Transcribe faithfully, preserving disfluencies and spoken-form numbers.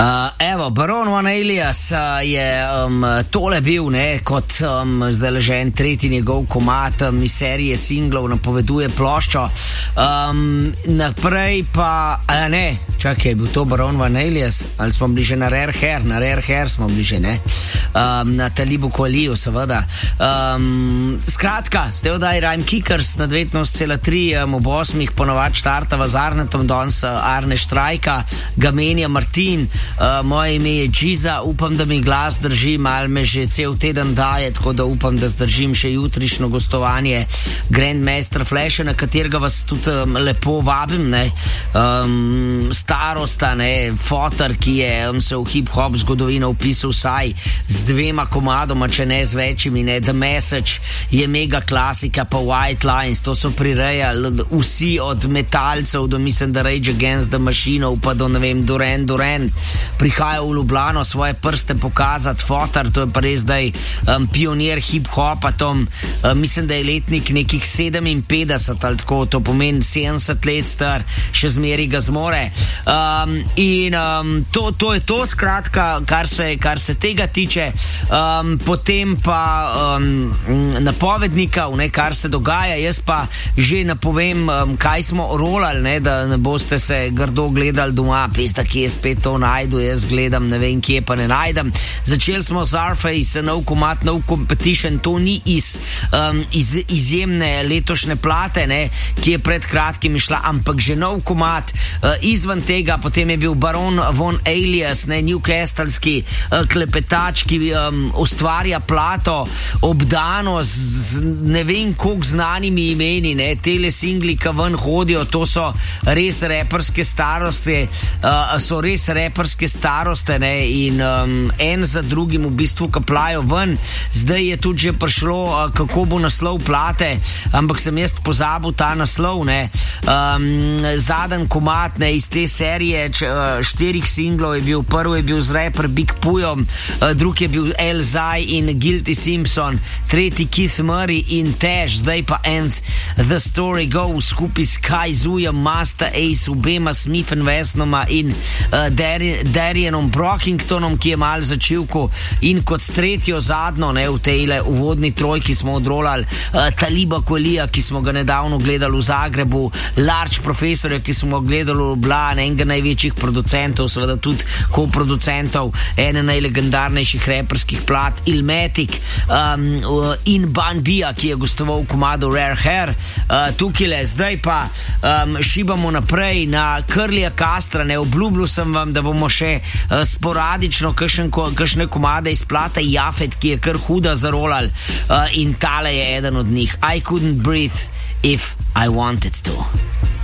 Uh, evo, Baron Van Alias uh, je um, tole bil, ne, kot um, zdaj leže en tretji njegov komad um, iz serije singlov, napoveduje ploščo. Um, naprej pa, a ne, čakaj, je bil to Baron Van Alias, ali smo bili že na Rare Hair, na Rare Hair smo bili že, ne, um, na Talibu Kweliju, seveda. Um, skratka, ste odaj Rhyme Kickers na devetnajst cela tri, um, ob osmih ponovač štartava z Arnetom, danes uh, Arne Štrajka, ga menja Martin. Uh, moje ime je Džiza, upam, da mi glas drži, mal me že cel teden daje, tako da upam, da zdržim še jutrišnjo gostovanje Grandmaster Flasha, na katerega vas tudi um, lepo vabim, ne. Um, starosta, ne, fotar, ki je um, se v hip-hop zgodovino upisal vsaj z dvema komadoma, če ne z večjimi, ne. The Message je mega klasika, pa White Lines, to so prirejali vsi od metalcev do, mislim, da Rage Against the Machine, pa do, ne vem, Duran Duran prihaja v Ljubljano svoje prste pokazati, fotar, to je pa res zdaj um, pionir hip-hopa, tom, um, mislim, da je letnik nekih sedeminpetdeset ali tako, to pomeni sedemdeset let star, še zmeri ga zmore. Um, in um, to, to je to, skratka, kar se, kar se tega tiče. Um, potem pa um, napovednika, ne, kar se dogaja, jaz pa že napovem, um, kaj smo rolali, ne, da ne boste se grdo gledali doma, pista, ki je spet to najdu, jaz gledam, ne vem, kje pa ne najdem. Začeli smo z Arface, nov komad, nov competition, to ni iz, um, iz izjemne letošnje plate, ne, ki je pred kratkim išla, ampak že nov komad. Uh, izven tega potem je bil Baron Van Alias, ne, newcastlski uh, klepetač, ki um, ustvarja plato obdano z ne vem koliko znanimi imeni, ne, tele singli, ki ven hodijo, to so res reperske starosti, uh, so res reperske staroste, ne, in um, en za drugim v bistvu kaplajo ven. Zdaj je tudi že prišlo, uh, kako bo naslov plate, ampak sem jaz pozabil ta naslov, ne. Um, zaden komad, ne, iz te serije č, uh, štirih singlov je bil, prvi je bil z rapper Big Pujom, uh, drugi je bil El Zai in Guilty Simpson, tretji Keith Murray in Tash, zdaj pa And The Story Goes skupaj s Kai Zujem, Master Ace, obema Smith and Wessonoma in uh, Darienom Brockingtonom, ki je mal začivku, in kot tretjo zadnjo, ne, v tejle uvodni trojki smo odrolali uh, Taliba Kwelija, ki smo ga nedavno gledali v Zagrebu, Large Professorja, ki smo ga gledali v Ljubljani, enega največjih producentov, seveda tudi koproducentov ene najlegendarnejših reperskih plat, Illmatic, um, uh, in Bun B-a, ki je gostoval v komadu Rare Hair. Uh, tukaj zdaj pa um, šibamo naprej na Curlyja Castra, ne, obljubil sem vam, da bomo še uh, sporadično kakšne komade iz plate Jafet, ki je kar huda zarolal, uh, in tale je eden od njih. I couldn't breathe if I wanted to.